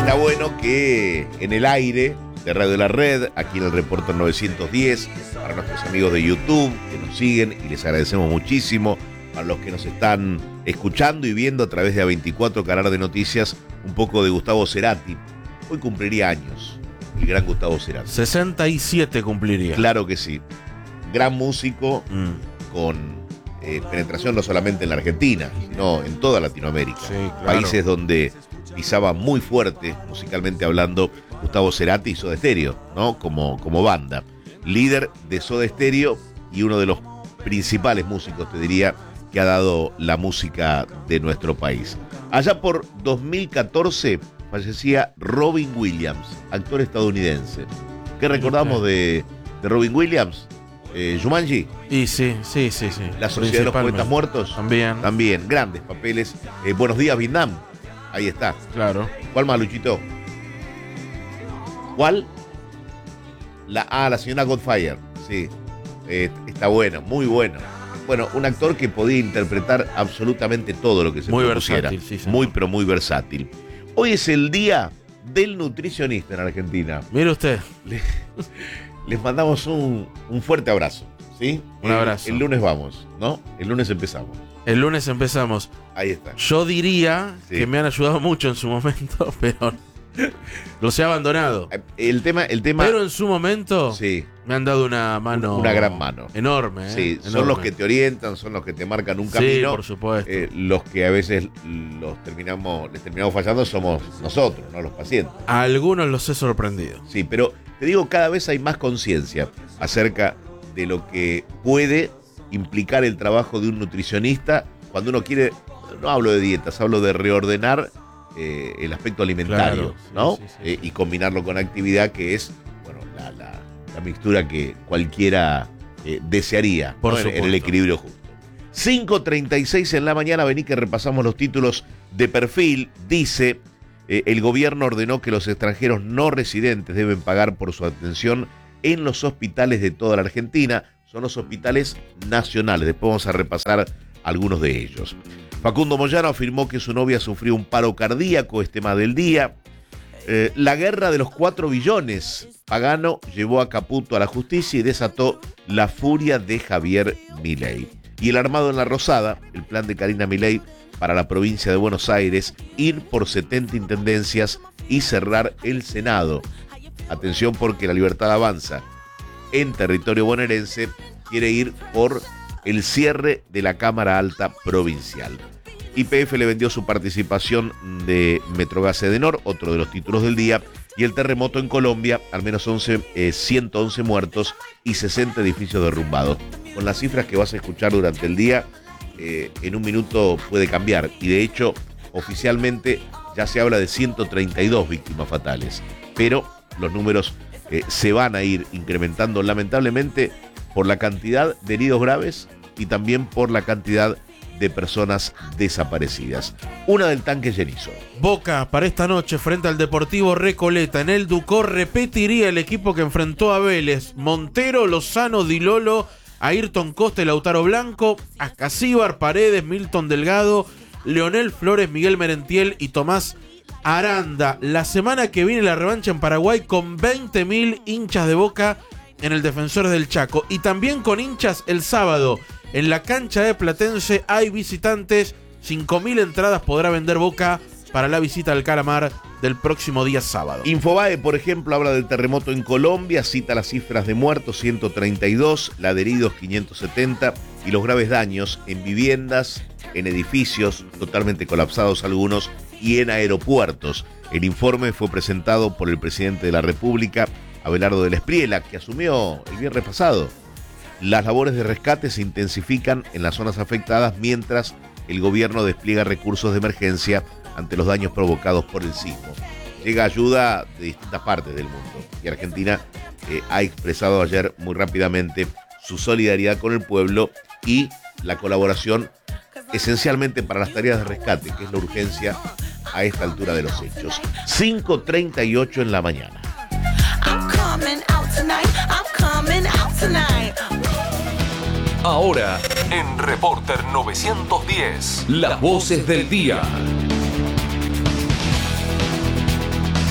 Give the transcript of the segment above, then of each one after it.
está bueno que en el aire de Radio La Red, aquí en el Reporter 910, para nuestros amigos de YouTube que nos siguen y les agradecemos muchísimo, para los que nos están escuchando y viendo a través de A24 Canal de Noticias, un poco de Gustavo Cerati. Hoy cumpliría años el gran Gustavo Cerati. 67 cumpliría. Claro que sí. Gran músico con penetración no solamente en la Argentina, sino en toda Latinoamérica. Sí, claro. Países donde pisaba muy fuerte, musicalmente hablando, Gustavo Cerati y Soda Stereo, ¿no? Como banda. Líder de Soda Stereo y uno de los principales músicos, te diría, que ha dado la música de nuestro país. Allá por 2014 fallecía Robin Williams, actor estadounidense. ¿Qué recordamos de Robin Williams? Jumanji. Y sí. La Sociedad de los Poetas Muertos. También, grandes papeles. Buenos días, Vietnam. Ahí está. Claro. ¿Cuál más, Luchito? ¿Cuál? La señora Godfire. Sí. Está bueno, muy bueno. Bueno, un actor que podía interpretar absolutamente todo lo que se propusiera. Versátil, sí, muy, pero muy versátil. Hoy es el día del nutricionista en Argentina. Mire usted. Les mandamos un fuerte abrazo, ¿sí? Un abrazo. El lunes vamos, ¿no? El lunes empezamos. El lunes empezamos. Ahí está. Yo diría Sí. que me han ayudado mucho en su momento, pero los he abandonado. El tema. Pero en su momento Sí. me han dado una mano. Una gran mano. Enorme, ¿eh? Sí, son Enorme. los que te orientan, son los que te marcan un camino. Sí, por supuesto. Los que a veces les terminamos fallando somos nosotros, no los pacientes. A algunos los he sorprendido. Sí, pero te digo, cada vez hay más conciencia acerca de lo que puede implicar el trabajo de un nutricionista cuando uno quiere, no hablo de dietas, hablo de reordenar el aspecto alimentario, Claro, sí, ¿no? sí. Y combinarlo con actividad que es, bueno, la mixtura que cualquiera desearía, Por ¿no? En supuesto. el equilibrio justo. 5:36 en la mañana, vení que repasamos los títulos de Perfil. Dice, el gobierno ordenó que los extranjeros no residentes deben pagar por su atención en los hospitales de toda la Argentina. Son los hospitales nacionales. Después vamos a repasar algunos de ellos. Facundo Moyano afirmó que su novia sufrió un paro cardíaco, es tema del día. La guerra de los 4 billones. Pagano llevó a Caputo a la justicia y desató la furia de Javier Milei. Y el armado en la Rosada, el plan de Karina Milei para la provincia de Buenos Aires, ir por 70 intendencias y cerrar el Senado. Atención porque la Libertad Avanza en territorio bonaerense quiere ir por el cierre de la Cámara Alta Provincial. YPF le vendió su participación de Metrogas Edenor, otro de los títulos del día, y el terremoto en Colombia, al menos 111 muertos y 60 edificios derrumbados. Con las cifras que vas a escuchar durante el día, en un minuto puede cambiar, y de hecho, oficialmente ya se habla de 132 víctimas fatales, pero los números se van a ir incrementando lamentablemente por la cantidad de heridos graves y también por la cantidad de personas desaparecidas. Una del tanque Llenizo. Boca para esta noche frente al Deportivo Recoleta. En el Ducó repetiría el equipo que enfrentó a Vélez. Montero, Lozano, Di Lolo, Ayrton Costa y Lautaro Blanco, Ascasíbar, Paredes, Milton Delgado, Leonel Flores, Miguel Merentiel y Tomás Aranda. La semana que viene la revancha en Paraguay con 20.000 hinchas de Boca en el Defensores del Chaco. Y también con hinchas el sábado. En la cancha de Platense hay visitantes. 5.000 entradas podrá vender Boca para la visita al Calamar del próximo día sábado. Infobae, por ejemplo, habla del terremoto en Colombia, cita las cifras de muertos, 132, la de heridos, 570, y los graves daños en viviendas, en edificios, totalmente colapsados algunos, y en aeropuertos. El informe fue presentado por el presidente de la República, Abelardo del Espriella, que asumió el viernes pasado. Las labores de rescate se intensifican en las zonas afectadas mientras el gobierno despliega recursos de emergencia ante los daños provocados por el sismo. Llega ayuda de distintas partes del mundo y Argentina ha expresado ayer muy rápidamente su solidaridad con el pueblo y la colaboración esencialmente para las tareas de rescate, que es la urgencia a esta altura de los hechos. 5:38 en la mañana. Ahora, en Reporter 910, las voces del día.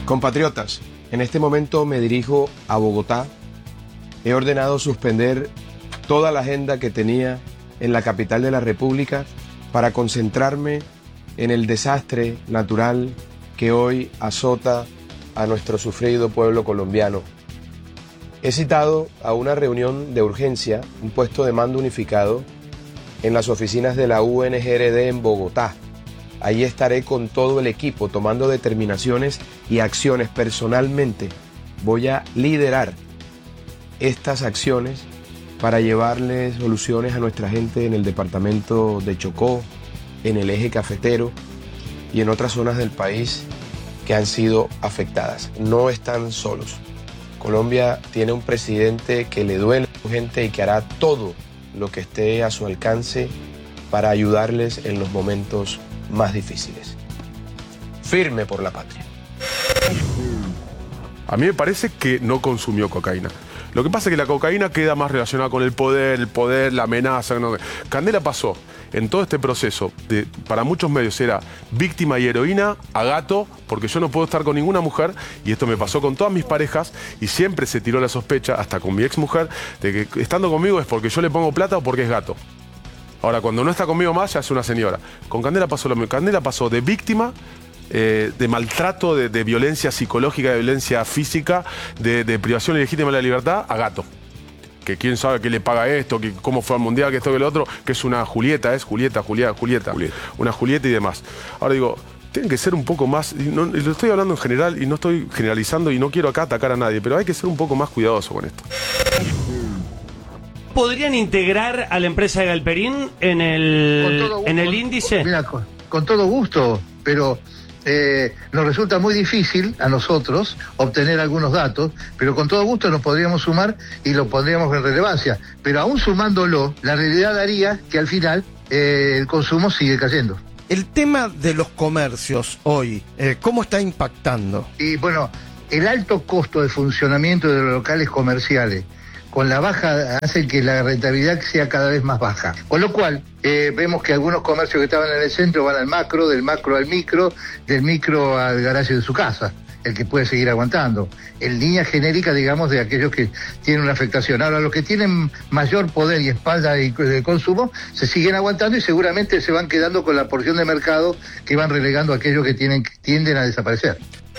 Compatriotas, en este momento me dirijo a Bogotá. He ordenado suspender toda la agenda que tenía en la capital de la República para concentrarme en el desastre natural que hoy azota a nuestro sufrido pueblo colombiano. He citado a una reunión de urgencia, un puesto de mando unificado, en las oficinas de la UNGRD en Bogotá. Allí estaré con todo el equipo tomando determinaciones y acciones personalmente. Voy a liderar estas acciones para llevarle soluciones a nuestra gente en el departamento de Chocó, en el eje cafetero y en otras zonas del país que han sido afectadas. No están solos. Colombia tiene un presidente que le duele a su gente y que hará todo lo que esté a su alcance para ayudarles en los momentos más difíciles. Firme por la patria. A mí me parece que no consumió cocaína. Lo que pasa es que la cocaína queda más relacionada con el poder, la amenaza. No. Candela pasó en todo este proceso, para muchos medios era víctima y heroína a gato, porque yo no puedo estar con ninguna mujer, y esto me pasó con todas mis parejas, y siempre se tiró la sospecha, hasta con mi ex mujer, de que estando conmigo es porque yo le pongo plata o porque es gato. Ahora, cuando no está conmigo más, ya es una señora. Con Candela pasó lo mismo. Candela pasó de víctima, de maltrato, de violencia psicológica, de violencia física, de privación ilegítima de la libertad, a gato. Que quién sabe qué le paga esto, que cómo fue al mundial, que esto, que lo otro, que es una Julieta, Julieta. Una Julieta y demás. Ahora digo, tienen que ser un poco más, y lo estoy hablando en general y no estoy generalizando y no quiero acá atacar a nadie, pero hay que ser un poco más cuidadoso con esto. ¿Podrían integrar a la empresa de Galperín en el índice? Mira, con todo gusto, pero nos resulta muy difícil a nosotros obtener algunos datos, pero con todo gusto nos podríamos sumar y lo pondríamos en relevancia. Pero aún sumándolo, la realidad daría que al final el consumo sigue cayendo. El tema de los comercios hoy, ¿cómo está impactando? Y bueno, el alto costo de funcionamiento de los locales comerciales con la baja hace que la rentabilidad sea cada vez más baja. Con lo cual, vemos que algunos comercios que estaban en el centro van al macro, del macro al micro, del micro al garaje de su casa, el que puede seguir aguantando. En línea genérica, digamos, de aquellos que tienen una afectación. Ahora, los que tienen mayor poder y espalda de consumo, se siguen aguantando y seguramente se van quedando con la porción de mercado que van relegando a aquellos que tienden a desaparecer.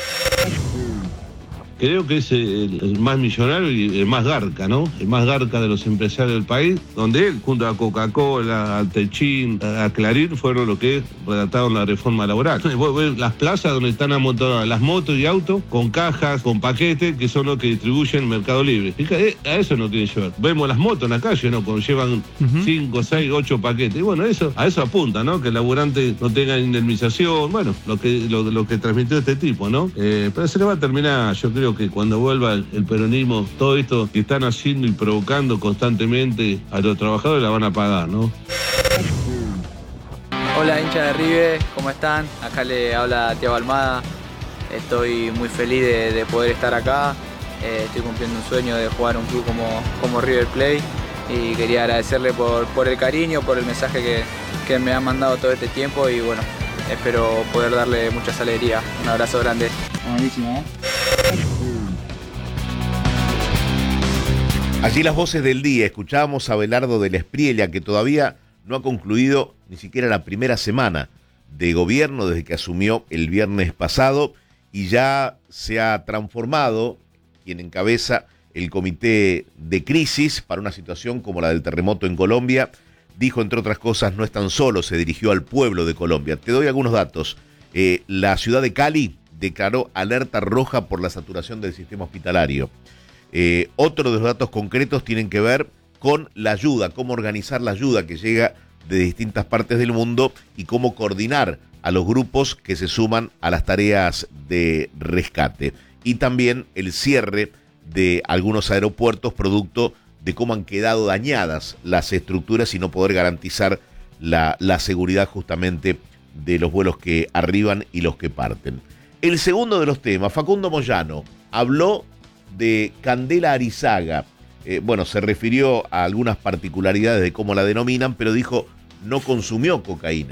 Creo que es el más millonario y el más garca, ¿no? El más garca de los empresarios del país, donde él, junto a Coca-Cola, al Techín, a Clarín, fueron los que redactaron la reforma laboral. Vos ves las plazas donde están amontonadas las motos y autos, con cajas, con paquetes, que son los que distribuyen Mercado Libre. Fíjate, a eso no tiene que llevar. Vemos las motos en la calle, ¿no? Cuando llevan 5, 6, 8 paquetes. Y bueno, a eso apunta, ¿no? Que el laburante no tenga indemnización, bueno, lo que transmitió este tipo, ¿no? Pero se le va a terminar, yo creo que cuando vuelva el peronismo, todo esto que están haciendo y provocando constantemente a los trabajadores la van a pagar, ¿no? Hola, hincha de River, ¿cómo están? Acá le habla Thiago Almada. Estoy muy feliz de poder estar acá. Estoy cumpliendo un sueño de jugar un club como River Plate y quería agradecerle por el cariño, por el mensaje que me han mandado todo este tiempo y bueno, espero poder darle muchas alegrías. Un abrazo grande. Buenísimo, Allí las voces del día. Escuchábamos a Abelardo de la Espriella, que todavía no ha concluido ni siquiera la primera semana de gobierno desde que asumió el viernes pasado y ya se ha transformado quien encabeza el comité de crisis para una situación como la del terremoto en Colombia. Dijo, entre otras cosas, no están solos, se dirigió al pueblo de Colombia. Te doy algunos datos. La ciudad de Cali declaró alerta roja por la saturación del sistema hospitalario. Otro de los datos concretos tienen que ver con la ayuda, cómo organizar la ayuda que llega de distintas partes del mundo y cómo coordinar a los grupos que se suman a las tareas de rescate. Y también el cierre de algunos aeropuertos producto de cómo han quedado dañadas las estructuras y no poder garantizar la seguridad justamente de los vuelos que arriban y los que parten. El segundo de los temas, Facundo Moyano, habló de Candela Arizaga. Se refirió a algunas particularidades de cómo la denominan, pero dijo no consumió cocaína.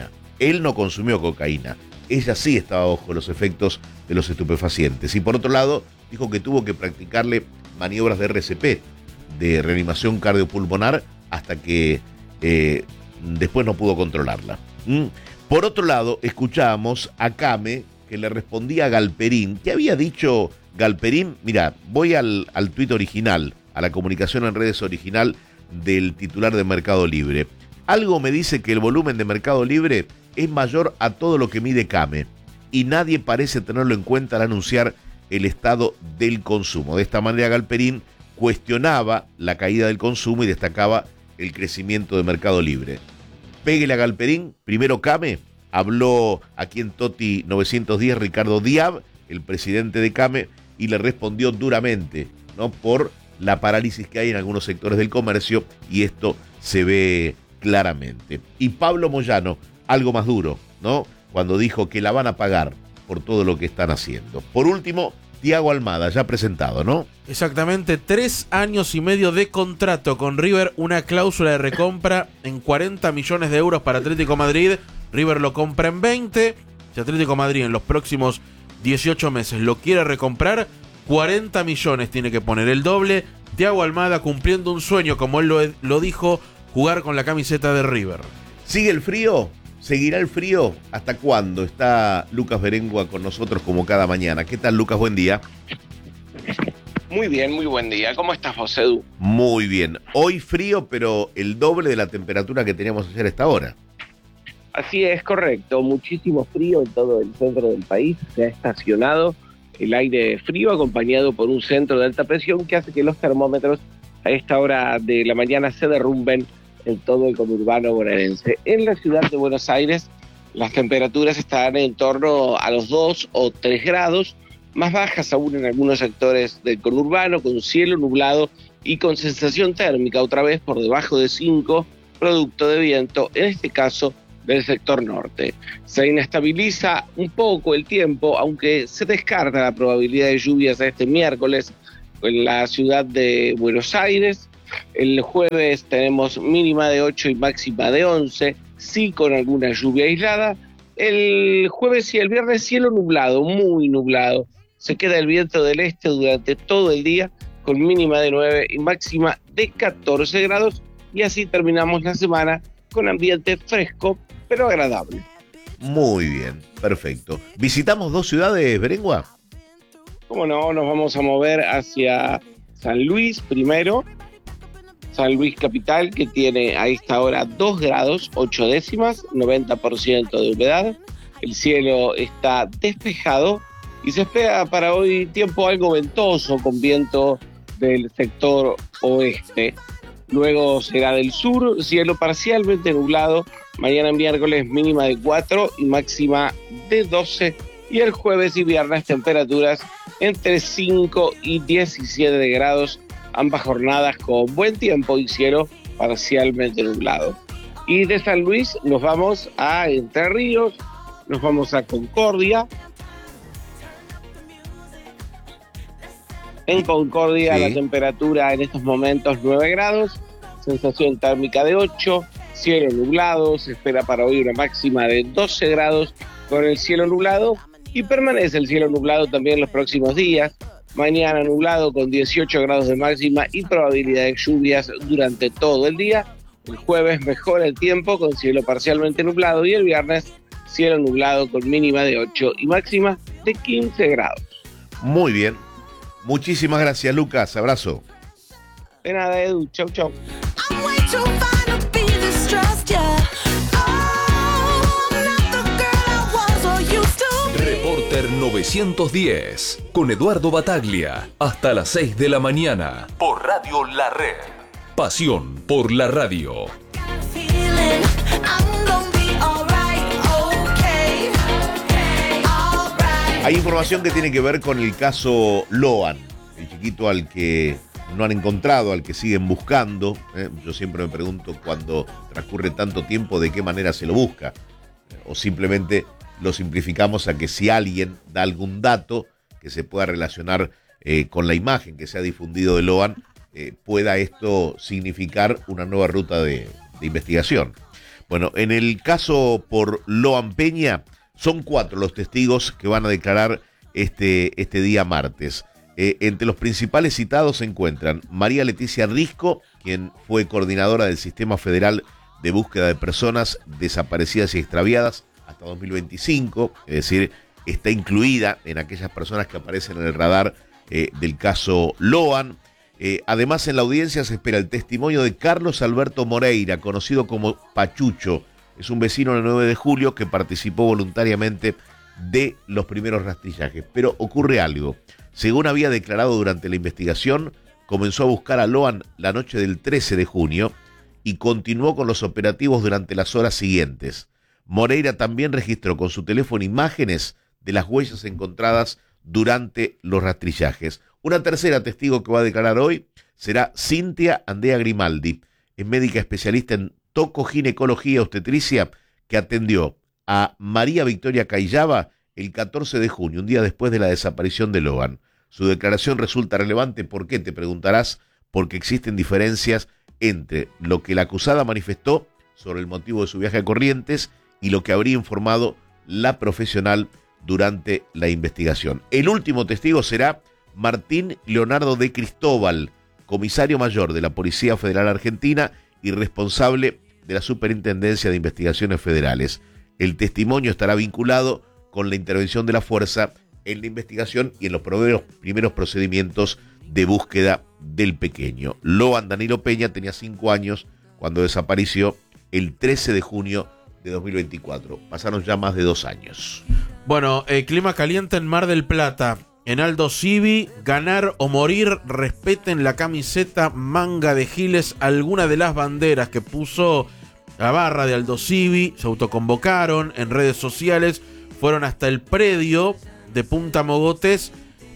Él no consumió cocaína. Ella sí estaba bajo los efectos de los estupefacientes. Y por otro lado, dijo que tuvo que practicarle maniobras de RCP, de reanimación cardiopulmonar, hasta que después no pudo controlarla. Por otro lado, escuchamos a Came, que le respondía a Galperín. ¿Qué había dicho Galperín? Mira, voy al tuit original, a la comunicación en redes original del titular de Mercado Libre. Algo me dice que el volumen de Mercado Libre es mayor a todo lo que mide Came, y nadie parece tenerlo en cuenta al anunciar el estado del consumo. De esta manera, Galperín cuestionaba la caída del consumo y destacaba el crecimiento de Mercado Libre. Péguele a Galperín, primero Came. Habló aquí en Toti 910 Ricardo Diab, el presidente de Came, y le respondió duramente, ¿no?, por la parálisis que hay en algunos sectores del comercio, y esto se ve claramente. Y Pablo Moyano, algo más duro, ¿no?, cuando dijo que la van a pagar por todo lo que están haciendo. Por último, Thiago Almada, ya presentado, ¿no? Exactamente, 3 años y medio de contrato con River, una cláusula de recompra en 40 millones de euros para Atlético Madrid. River lo compra en 20, si Atlético Madrid en los próximos 18 meses lo quiere recomprar, 40 millones tiene que poner, el doble. Thiago Almada cumpliendo un sueño, como él lo dijo, jugar con la camiseta de River. ¿Sigue el frío? ¿Seguirá el frío? ¿Hasta cuándo? Está Lucas Berengua con nosotros como cada mañana. ¿Qué tal, Lucas? Buen día. Muy bien, muy buen día. ¿Cómo estás vos, Edu? Muy bien. Hoy frío, pero el doble de la temperatura que teníamos ayer a esta hora. Así es, correcto. Muchísimo frío en todo el centro del país. Se ha estacionado el aire frío acompañado por un centro de alta presión que hace que los termómetros a esta hora de la mañana se derrumben en todo el conurbano bonaerense. En la ciudad de Buenos Aires, las temperaturas están en torno a los 2 o 3 grados, más bajas aún en algunos sectores del conurbano, con cielo nublado y con sensación térmica otra vez por debajo de 5, producto de viento, en este caso del sector norte. Se inestabiliza un poco el tiempo, aunque se descarta la probabilidad de lluvias este miércoles en la ciudad de Buenos Aires. El jueves tenemos mínima de 8 y máxima de 11, sí con alguna lluvia aislada. El jueves y el viernes cielo nublado, muy nublado. Se queda el viento del este durante todo el día con mínima de 9 y máxima de 14 grados. Y así terminamos la semana con ambiente fresco pero agradable. Muy bien, perfecto. ¿Visitamos 2 ciudades, Berengua? Cómo no, nos vamos a mover hacia San Luis primero. San Luis capital, que tiene a esta hora 2 grados 8 décimas, 90% de humedad. El cielo está despejado y se espera para hoy tiempo algo ventoso con viento del sector oeste. Luego será del sur, cielo parcialmente nublado. Mañana miércoles mínima de 4 y máxima de 12. Y el jueves y viernes temperaturas entre 5 y 17 grados. Ambas jornadas con buen tiempo y cielo parcialmente nublado. Y de San Luis nos vamos a Entre Ríos, nos vamos a Concordia. En Concordia la temperatura en estos momentos 9 grados, sensación térmica de 8, cielo nublado, se espera para hoy una máxima de 12 grados con el cielo nublado y permanece el cielo nublado también los próximos días. Mañana nublado con 18 grados de máxima y probabilidad de lluvias durante todo el día. El jueves mejora el tiempo con cielo parcialmente nublado y el viernes cielo nublado con mínima de 8 y máxima de 15 grados. Muy bien. Muchísimas gracias, Lucas. Abrazo. De nada, Edu. Chau, chau. Reporter 910 con Eduardo Bataglia hasta las 6 de la mañana por Radio La Red. Pasión por la radio. Hay información que tiene que ver con el caso Loan, el chiquito al que no han encontrado, al que siguen buscando. Yo siempre me pregunto, cuando transcurre tanto tiempo, de qué manera se lo busca. O simplemente lo simplificamos a que si alguien da algún dato que se pueda relacionar con la imagen que se ha difundido de Loan, pueda esto significar una nueva ruta de investigación. Bueno, en el caso por Loan Peña, son 4 los testigos que van a declarar este día martes. Entre los principales citados se encuentran María Leticia Risco, quien fue coordinadora del Sistema Federal de Búsqueda de Personas Desaparecidas y Extraviadas hasta 2025, es decir, está incluida en aquellas personas que aparecen en el radar del caso Loan. Además, en la audiencia se espera el testimonio de Carlos Alberto Moreira, conocido como Pachucho. Es un vecino del 9 de julio que participó voluntariamente de los primeros rastrillajes. Pero ocurre algo. Según había declarado durante la investigación, comenzó a buscar a Loan la noche del 13 de junio y continuó con los operativos durante las horas siguientes. Moreira también registró con su teléfono imágenes de las huellas encontradas durante los rastrillajes. Una tercera testigo que va a declarar hoy será Cintia Andea Grimaldi. Es médica especialista en tocoginecología y obstetricia que atendió a María Victoria Cayaba el 14 de junio, un día después de la desaparición de Loan. Su declaración resulta relevante. ¿Por qué? Te preguntarás. Porque existen diferencias entre lo que la acusada manifestó sobre el motivo de su viaje a Corrientes y lo que habría informado la profesional durante la investigación. El último testigo será Martín Leonardo de Cristóbal, comisario mayor de la Policía Federal Argentina y responsable de la Superintendencia de Investigaciones Federales. El testimonio estará vinculado con la intervención de la fuerza en la investigación y en los primeros procedimientos de búsqueda del pequeño. Loan Danilo Peña tenía 5 años cuando desapareció el 13 de junio de 2024. Pasaron ya más de 2 años. Bueno, clima caliente en Mar del Plata. En Aldo Civi, ganar o morir, respeten la camiseta manga de giles. Alguna de las banderas que puso la barra de Aldo Civi se autoconvocaron en redes sociales, fueron hasta el predio de Punta Mogotes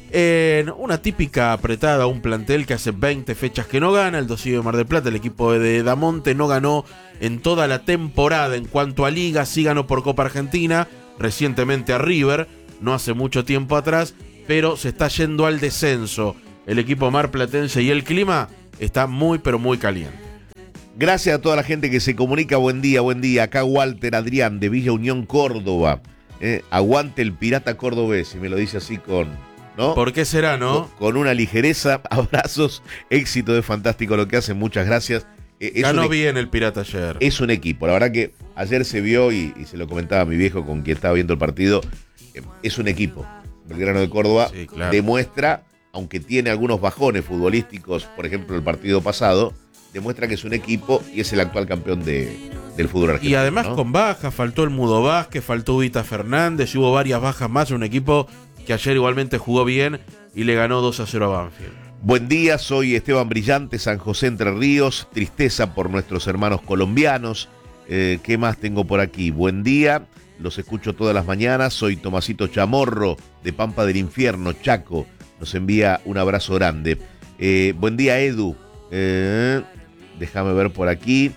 en una típica apretada, un plantel que hace 20 fechas que no gana. Aldo Civi de Mar del Plata, el equipo de Damonte, no ganó en toda la temporada. En cuanto a liga, sí ganó por Copa Argentina, recientemente a River, no hace mucho tiempo atrás, pero se está yendo al descenso el equipo marplatense y el clima está muy pero muy caliente. Gracias a toda la gente que se comunica. Buen día, buen día. Acá Walter Adrián de Villa Unión, Córdoba. Aguante el pirata cordobés, si me lo dice así ¿no? ¿Por qué será, no? Con una ligereza. Abrazos, éxito de fantástico lo que hacen, muchas gracias. Ganó bien el pirata ayer. Es un equipo, la verdad que ayer se vio y se lo comentaba a mi viejo con quien estaba viendo el partido, es un equipo. Belgrano de Córdoba, sí, claro, demuestra, aunque tiene algunos bajones futbolísticos, por ejemplo el partido pasado, demuestra que es un equipo y es el actual campeón del fútbol argentino. Y además, ¿no? Con bajas, faltó el Mudo Vázquez, faltó Ubita Fernández, y hubo varias bajas más, un equipo que ayer igualmente jugó bien y le ganó 2-0 a Banfield. Buen día, soy Esteban Brillante, San José, Entre Ríos. Tristeza por nuestros hermanos colombianos. ¿Qué más tengo por aquí? Buen día, los escucho todas las mañanas. Soy Tomasito Chamorro, de Pampa del Infierno, Chaco. Nos envía un abrazo grande. Buen día, Edu. Déjame ver por aquí.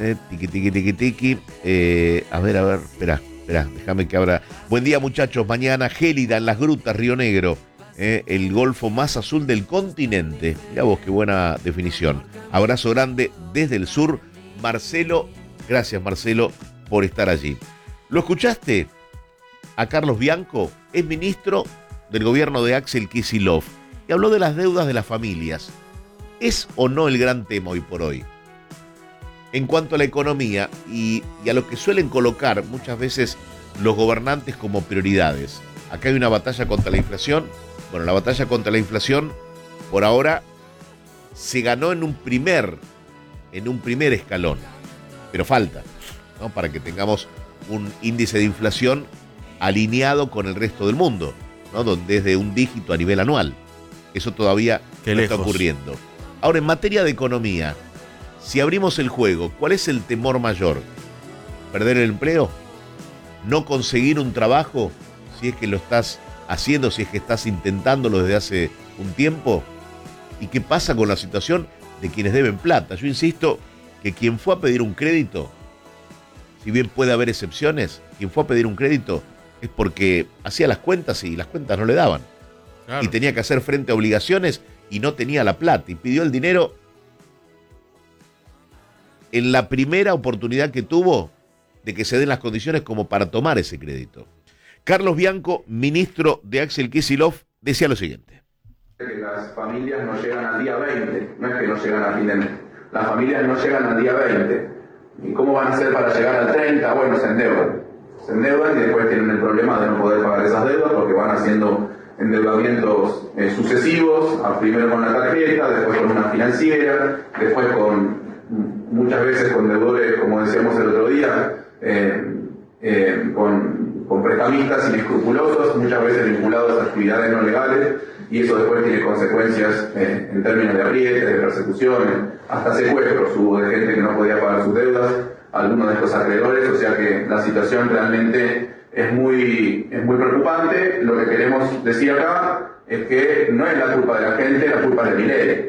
Tiki. A ver, espera, déjame que abra. Buen día, muchachos. Mañana gélida en las grutas, Río Negro. El golfo más azul del continente. Mirá vos, qué buena definición. Abrazo grande desde el sur. Marcelo, gracias Marcelo por estar allí. ¿Lo escuchaste? A Carlos Bianco, es ministro del gobierno de Axel Kicillof y habló de las deudas de las familias. ¿Es o no el gran tema hoy por hoy? En cuanto a la economía y a lo que suelen colocar muchas veces los gobernantes como prioridades. Acá hay una batalla contra la inflación. Bueno, la batalla contra la inflación por ahora se ganó en un primer escalón, pero falta, ¿no? Para que tengamos un índice de inflación alineado con el resto del mundo, ¿no? Donde es de un dígito a nivel anual. Eso todavía no está ocurriendo. Ahora, en materia de economía, si abrimos el juego, ¿cuál es el temor mayor? ¿Perder el empleo? ¿No conseguir un trabajo si es que lo estás haciendo, si es que estás intentándolo desde hace un tiempo? ¿Y qué pasa con la situación de quienes deben plata? Yo insisto que quien fue a pedir un crédito, si bien puede haber excepciones, quien fue a pedir un crédito es porque hacía las cuentas y las cuentas no le daban. Claro. Y tenía que hacer frente a obligaciones y no tenía la plata y pidió el dinero en la primera oportunidad que tuvo de que se den las condiciones como para tomar ese crédito. Carlos Bianco, ministro de Axel Kicillof, decía lo siguiente. Que las familias no llegan al día 20, no es que no llegan a fin de mes. Las familias no llegan al día 20. ¿Y cómo van a hacer para llegar al 30? Bueno, se endeudan. Se endeudan y después tienen el problema de no poder pagar esas deudas porque van haciendo endeudamientos sucesivos, primero con la tarjeta, después con una financiera, después muchas veces con deudores, como decíamos el otro día, con prestamistas inescrupulosos, muchas veces vinculados a actividades no legales, y eso después tiene consecuencias en términos de aprietes, de persecuciones, hasta secuestros hubo de gente que no podía pagar sus deudas, algunos de estos acreedores, o sea que la situación realmente es muy preocupante. Lo que queremos decir acá es que no es la culpa de la gente, la culpa es de Milei.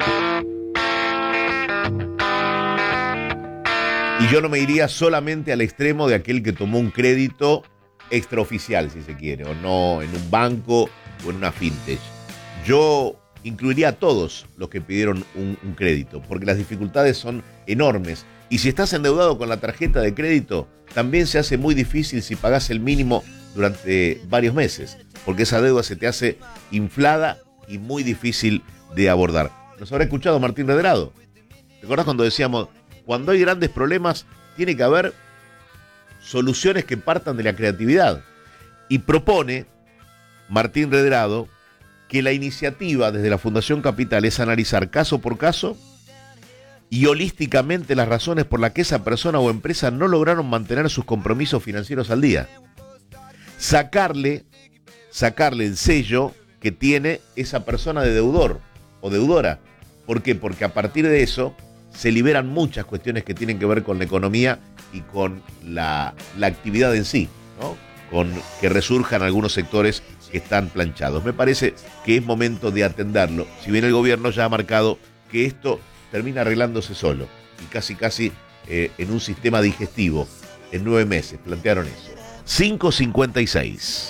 Y yo no me iría solamente al extremo de aquel que tomó un crédito extraoficial, si se quiere, o no en un banco o en una fintech. Yo incluiría a todos los que pidieron un crédito, porque las dificultades son enormes. Y si estás endeudado con la tarjeta de crédito, también se hace muy difícil si pagás el mínimo durante varios meses, porque esa deuda se te hace inflada y muy difícil de abordar. Nos habrá escuchado Martín Redrado. ¿Te acordás cuando decíamos, cuando hay grandes problemas, tiene que haber soluciones que partan de la creatividad? Y propone Martín Redrado que la iniciativa desde la Fundación Capital es analizar caso por caso y holísticamente las razones por las que esa persona o empresa no lograron mantener sus compromisos financieros al día. Sacarle el sello que tiene esa persona de deudor o deudora. ¿Por qué? Porque a partir de eso se liberan muchas cuestiones que tienen que ver con la economía y con la actividad en sí, ¿no? Con que resurjan algunos sectores que están planchados. Me parece que es momento de atenderlo, si bien el gobierno ya ha marcado que esto termina arreglándose solo y casi en un sistema digestivo en 9 meses, plantearon eso. 5:56.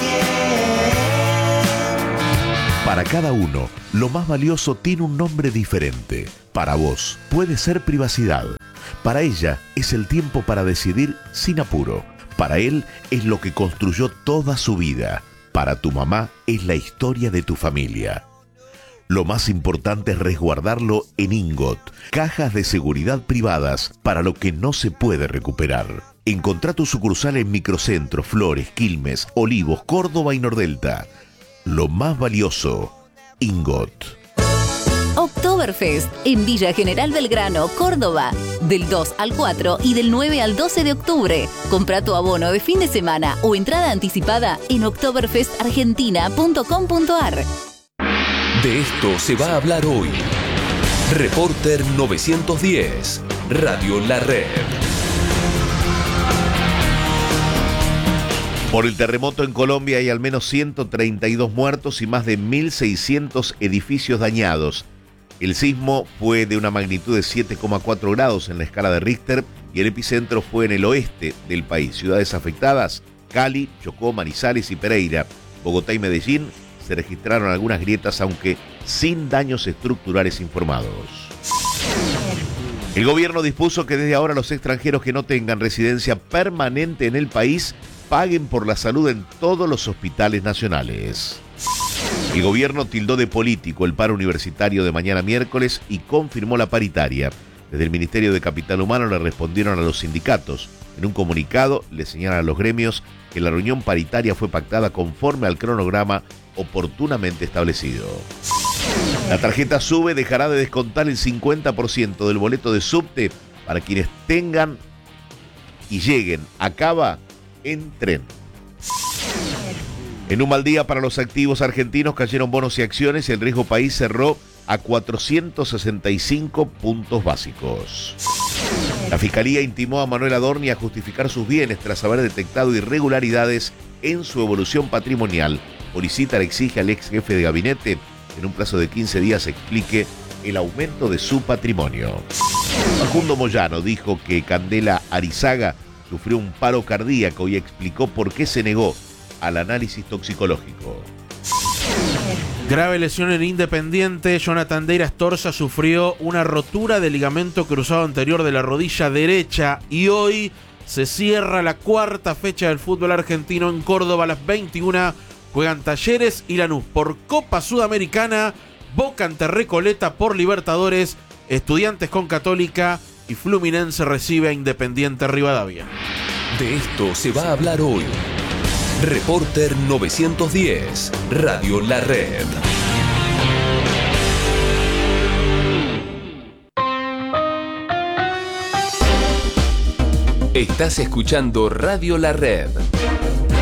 Para cada uno, lo más valioso tiene un nombre diferente. Para vos, puede ser privacidad. Para ella, es el tiempo para decidir sin apuro. Para él, es lo que construyó toda su vida. Para tu mamá, es la historia de tu familia. Lo más importante es resguardarlo en Ingot, cajas de seguridad privadas para lo que no se puede recuperar. Encontrá tu sucursal en Microcentro, Flores, Quilmes, Olivos, Córdoba y Nordelta. Lo más valioso, Ingot. Oktoberfest en Villa General Belgrano, Córdoba, del 2 al 4 y del 9 al 12 de octubre. Compra tu abono de fin de semana o entrada anticipada en oktoberfestargentina.com.ar. De esto se va a hablar hoy. Reporter 910, Radio La Red. Por el terremoto en Colombia hay al menos 132 muertos y más de 1.600 edificios dañados. El sismo fue de una magnitud de 7,4 grados en la escala de Richter y el epicentro fue en el oeste del país. Ciudades afectadas: Cali, Chocó, Manizales y Pereira. Bogotá y Medellín se registraron algunas grietas, aunque sin daños estructurales informados. El gobierno dispuso que desde ahora los extranjeros que no tengan residencia permanente en el país paguen por la salud en todos los hospitales nacionales. El gobierno tildó de político el paro universitario de mañana miércoles y confirmó la paritaria. Desde el Ministerio de Capital Humano le respondieron a los sindicatos. En un comunicado le señalan a los gremios que la reunión paritaria fue pactada conforme al cronograma oportunamente establecido. La tarjeta SUBE dejará de descontar el 50% del boleto de subte para quienes tengan y lleguen a Cava en tren. En un mal día para los activos argentinos cayeron bonos y acciones y el riesgo país cerró a 465 puntos básicos. La Fiscalía intimó a Manuel Adorni a justificar sus bienes tras haber detectado irregularidades en su evolución patrimonial. Policita le exige al ex jefe de gabinete en un plazo de 15 días explique el aumento de su patrimonio. Facundo Moyano dijo que Candela Arizaga sufrió un paro cardíaco y explicó por qué se negó al análisis toxicológico. Grave lesión en Independiente. Jonathan Deira Astorza sufrió una rotura del ligamento cruzado anterior de la rodilla derecha y hoy se cierra la cuarta fecha del fútbol argentino en Córdoba a las 21. Juegan Talleres y Lanús por Copa Sudamericana, Boca ante Recoleta por Libertadores, Estudiantes con Católica y Fluminense recibe a Independiente Rivadavia. De esto se va a hablar hoy. Reporter 910, Radio La Red. Estás escuchando Radio La Red.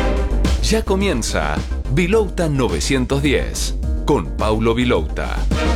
Ya comienza Vilouta 910 con Paulo Vilouta.